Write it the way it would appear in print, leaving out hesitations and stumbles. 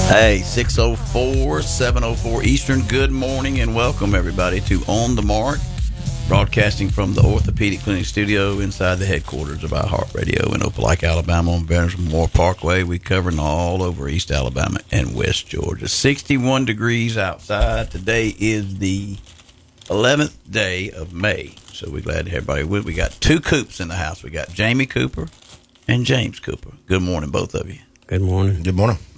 Hey, 6:04, 7:04 Eastern. Good morning and welcome everybody to On the Mark, broadcasting from the Orthopedic Clinic studio inside the headquarters of iHeartRadio in Opelika, Alabama on Veterans Memorial Parkway. We're covering all over East Alabama and West Georgia. 61 degrees outside. Today is the 11th day of May, so we're glad to have everybody with. We got two Coops in the house. We got Jamie Cooper and James Cooper. Good morning, both of you. Good morning. Good morning.